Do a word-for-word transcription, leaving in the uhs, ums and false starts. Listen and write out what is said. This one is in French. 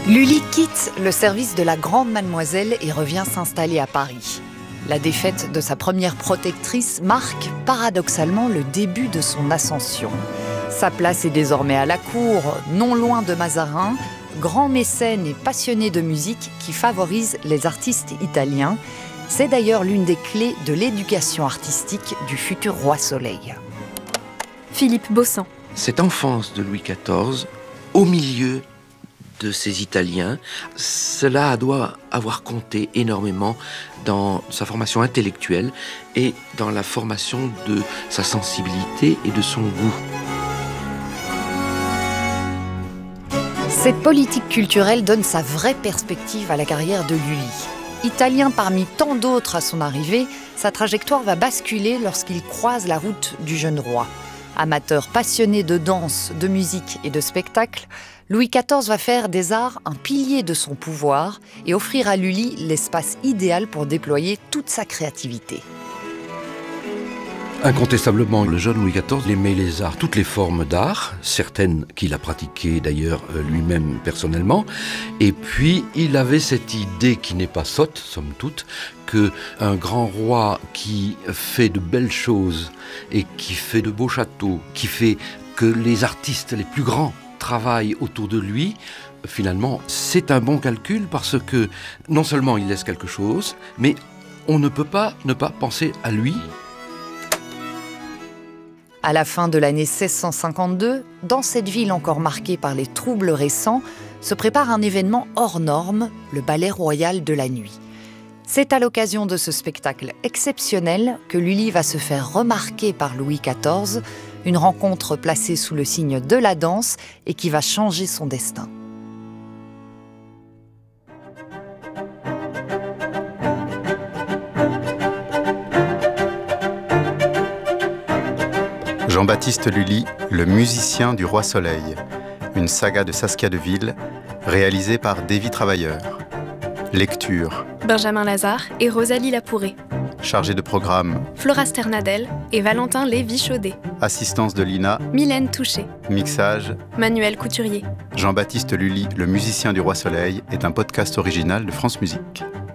Lully quitte le service de la grande mademoiselle et revient s'installer à Paris. La défaite de sa première protectrice marque paradoxalement le début de son ascension. Sa place est désormais à la cour, non loin de Mazarin, grand mécène et passionné de musique qui favorise les artistes italiens. C'est d'ailleurs l'une des clés de l'éducation artistique du futur roi Soleil. Philippe Baussan. Cette enfance de Louis quatorze, au milieu de ces Italiens, cela doit avoir compté énormément dans sa formation intellectuelle et dans la formation de sa sensibilité et de son goût. Cette politique culturelle donne sa vraie perspective à la carrière de Lully. Italien parmi tant d'autres à son arrivée, sa trajectoire va basculer lorsqu'il croise la route du jeune roi. Amateur passionné de danse, de musique et de spectacle, Louis quatorze va faire des arts un pilier de son pouvoir et offrir à Lully l'espace idéal pour déployer toute sa créativité. Incontestablement, le jeune Louis quatorze aimait les arts, toutes les formes d'art, certaines qu'il a pratiquées d'ailleurs lui-même personnellement. Et puis, il avait cette idée qui n'est pas sotte, somme toute, qu'un grand roi qui fait de belles choses et qui fait de beaux châteaux, qui fait que les artistes les plus grands travaillent autour de lui, finalement, c'est un bon calcul parce que non seulement il laisse quelque chose, mais on ne peut pas ne pas penser à lui. À la fin de l'année seize cent cinquante-deux, dans cette ville encore marquée par les troubles récents, se prépare un événement hors norme, le ballet royal de la nuit. C'est à l'occasion de ce spectacle exceptionnel que Lully va se faire remarquer par Louis quatorze, une rencontre placée sous le signe de la danse et qui va changer son destin. Jean-Baptiste Lully, le musicien du roi Soleil, une saga de Saskia Deville, réalisée par Davy Travailleur. Lecture Benjamin Lazare et Rosalie Lapouré. Chargé de programme Flora Sternadel et Valentin Lévy-Chaudet. Assistance de Lina Mylène Touché. Mixage Manuel Couturier. Jean-Baptiste Lully, le musicien du roi Soleil, est un podcast original de France Musique.